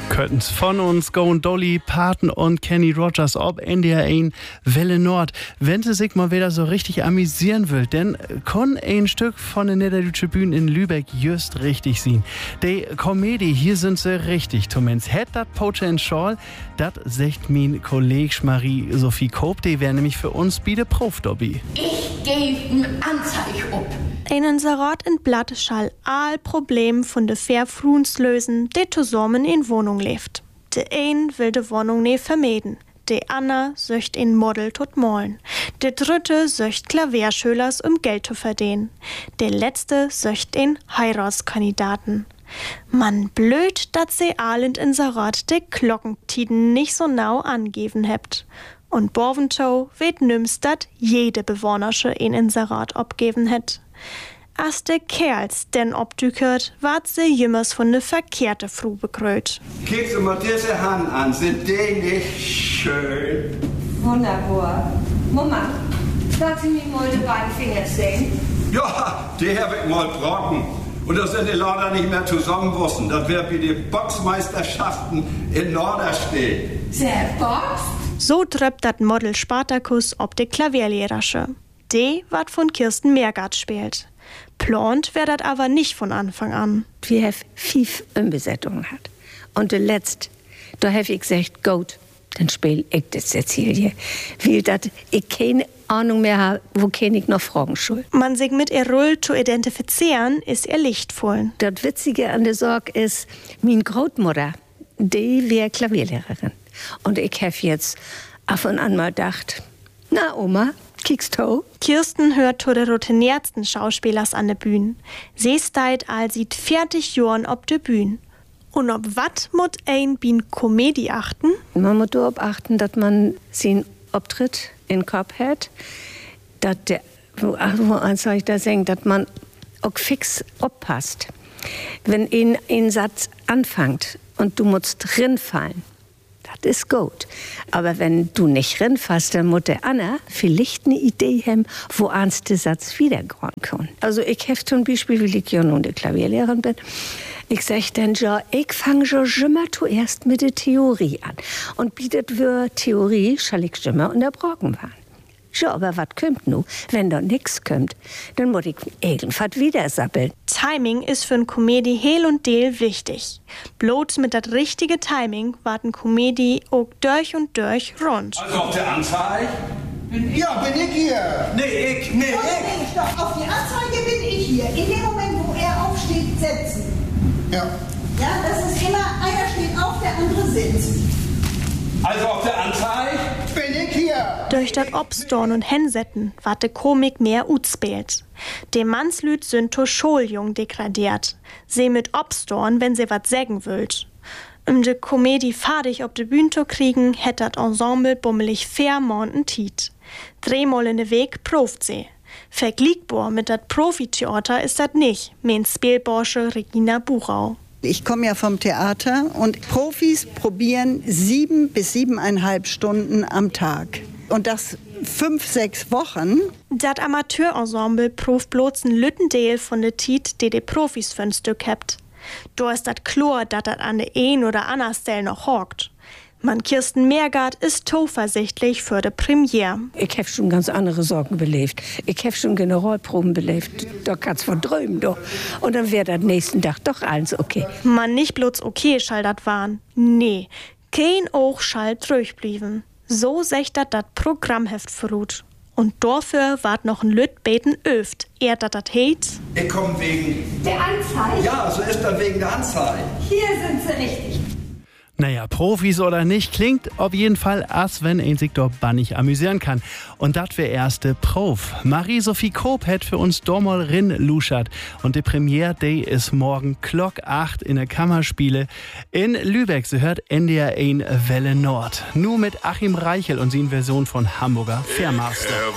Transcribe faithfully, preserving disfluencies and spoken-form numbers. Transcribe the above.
Köttens von uns goen Dolly Parton und Kenny Rogers ob N D R eins Welle Nord. Wenn sie sich mal wieder so richtig amüsieren will, denn kann ein Stück von der Niederdeutsche Bühne in Lübeck just richtig sehen. Die Komödie, hier sind sie richtig, Tomens. Hätt dat Poacher in Schall, dat sagt min Kolleg Marie-Sophie Koop, die wär nämlich für uns biede Prof-Dobby. Ich geb n Anzeig ob. Einen Sarat in Blatt schall all Problem von de Verfruns lösen, de zusammen in Wohnung lebt. De ein will de Wohnung ne vermeiden. De Anna söcht in Model tot molen. De dritte söcht Klavierschülers, um Geld zu verdienen. De letzte söcht in Heiratskandidaten. Man blöd, dat se allend in Sarat de Glockentiden nicht so nau angeben hebt. Und Borventow weet nüms, dat jede Bewohnersche in Inserat abgeben het. As de Kerls denn obdükert, ward se jümmers von ne verkehrte Fru bekröt. Kick sie mal diese Hand an, sind die nicht schön? Wunderbar. Mama, darf Sie mir mal die beiden Finger sehen? Ja, die hab ich mal brocken. Und das sind die leider nicht mehr zusammenwussen. Das wäre wie die Boxmeisterschaften in Norderstedt. Sehr Box? So tröppt dat Model Spartacus ob de Klavierlehrersche. De wat von Kirsten Meergart spielt. Plant wär dat aber nicht von Anfang an. Wir haben fünf Umbesetzungen hat. Und de letzt, da hab ich gesagt, gut, dann spiel ich das Cecilie. Weil dat ich keine Ahnung mehr habe, wo kenn ich noch fragen soll. Man sich mit ihr Rolle zu identifizieren, ist ihr lichtvoll. Das Witzige an der Sorge ist, meine Großmutter, die wär Klavierlehrerin. Und ich hab jetzt ab und an mal gedacht, na Oma, kiekst du? Kirsten hört zu den routiniertsten Schauspielers an der Bühne. Sie steht all sieht vierzig Jahren ob der Bühne. Und ob wat mut ein bin Komödie achten? Man muss darauf achten, dass man seinen Auftritt in den Kopf hat, dass der, wo, wo soll ich da sagen, dass man auch fix aufpasst. Wenn ein, ein Satz anfängt und du musst rinfallen, das ist gut. Aber wenn du nicht rinfasst, dann muss der Anna vielleicht eine Idee haben, wo eins der Satz wiederkommen kann. Also ich habe zum Beispiel, weil ich ja nun die Klavierlehrerin bin, ich sag dann ja, ich fange schon immer zuerst mit der Theorie an. Und bietet wir Theorie, schall ich immer unterbrochen werden. Ja, aber was kommt nu? Wenn da nix kommt, dann muss ich irgendwas wieder sappeln. Timing ist für eine Komödie heil und deel wichtig. Bloß mit das richtige Timing warten Komödie auch durch und durch rund. Also auf der Anzeige? Ja, bin ich hier. Nee, ich, nee, Oh, ich. Stopp, auf die Anzeige bin ich hier. In dem Moment, wo er aufsteht, setzen. Ja. Ja, das ist immer, einer steht auf, der andere sitzt. Also auf der Anzeige? Bin ich hier. Durch das Obstorn und Hensetten ward de Komik mehr utspielt. De Mannslüd sind to Schuljung degradiert. Se mit Obstorn, wenn se wat sägen wüllt. Um de Komödie fadig ob de Bühne zu kriegen, hätt dat Ensemble bummelig fair morgen tiet. Drehmal in de Weg proft se. Vergleichbar mit dat Profi-Theater ist dat nicht, meint Spielborsche Regina Buchau. Ich komme ja vom Theater und Profis probieren sieben bis siebeneinhalb Stunden am Tag. Und das fünf, sechs Wochen. Dat Amateurensemble proft bloß n Lüttendeel von de Tiet, die de Profis für'n Stück hebt. Do ist dat Chlor, dat dat an de een oder ander Stelle noch hockt. Man Kirsten Meergart ist zuversichtlich für de Premiere. Ich hab schon ganz andere Sorgen belebt. Ich hab schon Generalproben belebt. Da kannst von träumen, doch. Und dann wär das nächsten Tag doch alles okay. Man nicht bloß okay schall dat waren. Nee, kein Oog schall durchblieben. So secht dat dat Programmheft verruht. Und dafür ward noch ein Lüt beten öft. Er dat dat heit. Ich komm wegen... Der Anzeige? Ja, so ist das wegen der Anzeige. Hier sind Sie richtig. Naja, Profis oder nicht, klingt auf jeden Fall, als wenn ein sich dort bannig amüsieren kann. Und das wär erste Prof. Marie-Sophie Koop hat für uns dormal rin luschert. Und die Premiere Day ist morgen Glock acht in der Kammerspiele in Lübeck. Sie hört N D R eins Welle Nord. Nur mit Achim Reichel und sie in Version von Hamburger Fairmaster.